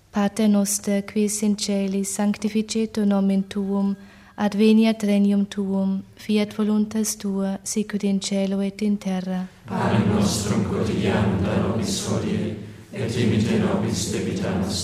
Pater noster, qui es in celi, sanctificetur nomen tuum, adveniat regnum tuum, fiat voluntas tua, sicut in cielo et in terra. Panem nostrum quotidianum da nobis hodie, et dimitte nobis debita nostra,